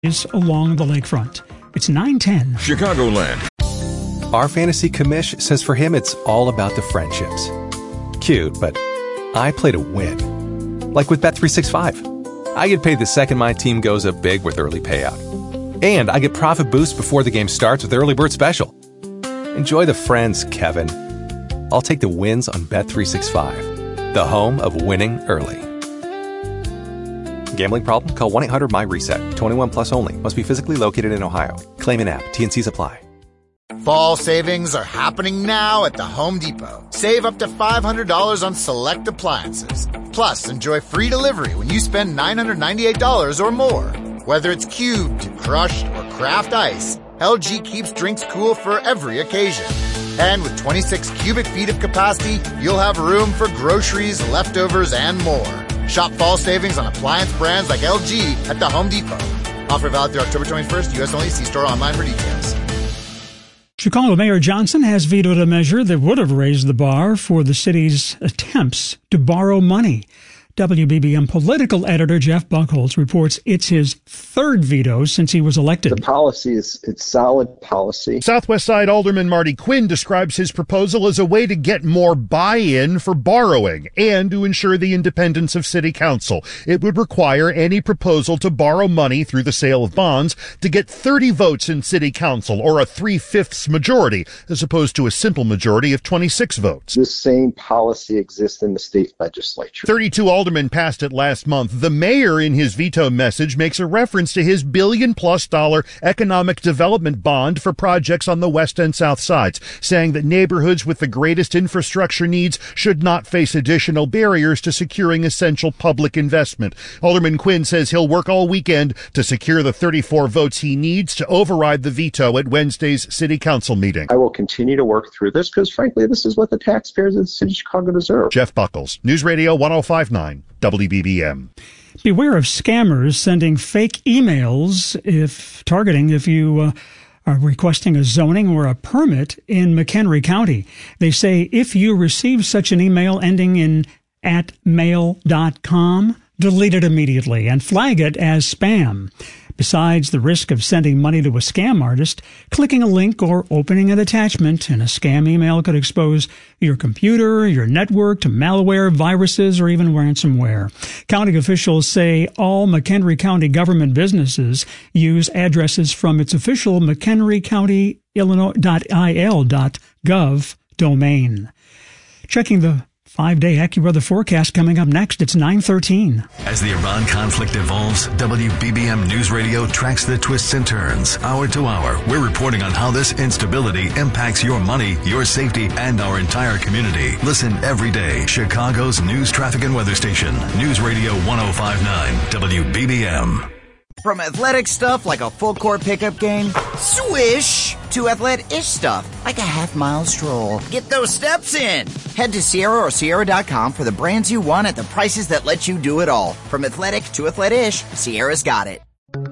along the lakefront. It's 9:10. Chicagoland. Our fantasy commish says for him it's all about the friendships. Cute, but I play to win. Like with Bet365. I get paid the second my team goes up big with early payout. And I get profit boost before the game starts with Early Bird Special. Enjoy the friends, Kevin. I'll take the wins on Bet365, the home of winning early. Gambling problem? Call 1-800-MY-RESET. 21 plus only. Must be physically located in Ohio. Claim in app. T&Cs apply. Fall savings are happening now at the Home Depot. Save up to $500 on select appliances. Plus, enjoy free delivery when you spend $998 or more. Whether it's cubed, crushed, or craft ice, LG keeps drinks cool for every occasion. And with 26 cubic feet of capacity, you'll have room for groceries, leftovers, and more. Shop fall savings on appliance brands like LG at the Home Depot. Offer valid through October 21st. U.S. only. See store online for details. Chicago Mayor Johnson has vetoed a measure that would have raised the bar for the city's attempts to borrow money. WBBM political editor Jeff Buchholz reports it's his third veto since he was elected. The policy it's solid policy. Southwest Side Alderman Marty Quinn describes his proposal as a way to get more buy-in for borrowing and to ensure the independence of city council. It would require any proposal to borrow money through the sale of bonds to get 30 votes in city council, or a 3/5 majority, as opposed to a simple majority of 26 votes. This same policy exists in the state legislature. 32 aldermen passed it last month. The mayor, in his veto message, makes a reference to his $1 billion+ economic development bond for projects on the west and south sides, saying that neighborhoods with the greatest infrastructure needs should not face additional barriers to securing essential public investment. Alderman Quinn says he'll work all weekend to secure the 34 votes he needs to override the veto at Wednesday's city council meeting. I will continue to work through this because, frankly, this is what the taxpayers of the city of Chicago deserve. Jeff Buchholz, News Radio 1059. WBBM. Beware of scammers sending fake emails if you are requesting a zoning or a permit in McHenry County. They say if you receive such an email ending in @mail.com, delete it immediately and flag it as spam. Besides the risk of sending money to a scam artist, clicking a link or opening an attachment in a scam email could expose your computer, your network to malware, viruses, or even ransomware. County officials say all McHenry County government businesses use addresses from its official McHenryCountyIllinois.il.gov domain. Checking the 5-day AccuWeather forecast coming up next. It's 9:13. As the Iran conflict evolves, WBBM News Radio tracks the twists and turns. Hour to hour, we're reporting on how this instability impacts your money, your safety, and our entire community. Listen every day. Chicago's news, traffic, and weather station. News Radio 1059 WBBM. From athletic stuff like a full-court pickup game, swish, to athlete-ish stuff like a half-mile stroll. Get those steps in. Head to Sierra or Sierra.com for the brands you want at the prices that let you do it all. From athletic to athlete-ish, Sierra's got it.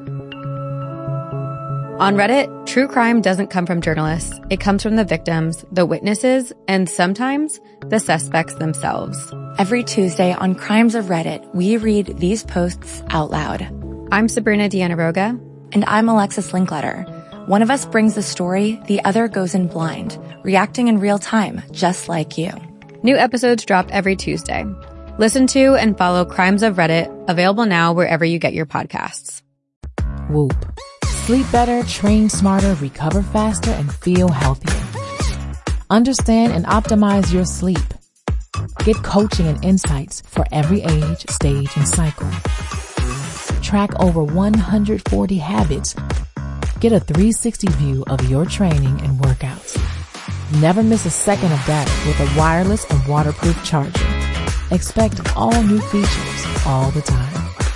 On Reddit, true crime doesn't come from journalists. It comes from the victims, the witnesses, and sometimes the suspects themselves. Every Tuesday on Crimes of Reddit, we read these posts out loud. I'm Sabrina Dianaroga. And I'm Alexis Linkletter. One of us brings the story, the other goes in blind, reacting in real time, just like you. New episodes drop every Tuesday. Listen to and follow Crimes of Reddit, available now wherever you get your podcasts. Whoop. Sleep better, train smarter, recover faster, and feel healthier. Understand and optimize your sleep. Get coaching and insights for every age, stage, and cycle. Track over 140 habits. Get a 360 view of your training and workouts. Never miss a second of data with a wireless and waterproof charger. Expect all new features all the time.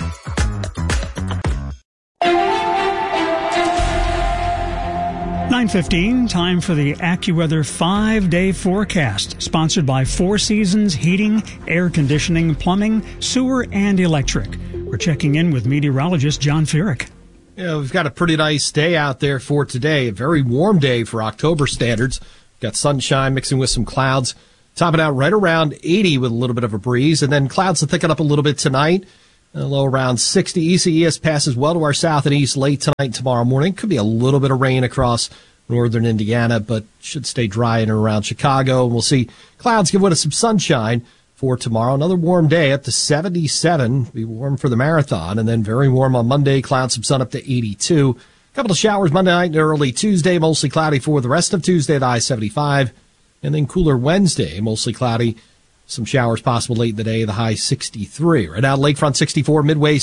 $9:15, time for the AccuWeather 5-day forecast, sponsored by Four Seasons Heating, Air Conditioning, Plumbing, Sewer, and Electric. We're checking in with meteorologist John Furyk. Yeah, we've got a pretty nice day out there for today. A very warm day for October standards. Got sunshine mixing with some clouds. Topping out right around 80 with a little bit of a breeze. And then clouds will thicken up a little bit tonight. A low around 60. ECES passes well to our south and east late tonight and tomorrow morning. Could be a little bit of rain across northern Indiana, but should stay dry in and around Chicago. And we'll see clouds give way to some sunshine for tomorrow. Another warm day up to 77. Be warm for the marathon. And then very warm on Monday. Clouds, some sun up to 82. A couple of showers Monday night and early Tuesday. Mostly cloudy for the rest of Tuesday at I-75. And then cooler Wednesday. Mostly cloudy. Some showers possible late in the day. The high 63. Right now, Lakefront 64, Midway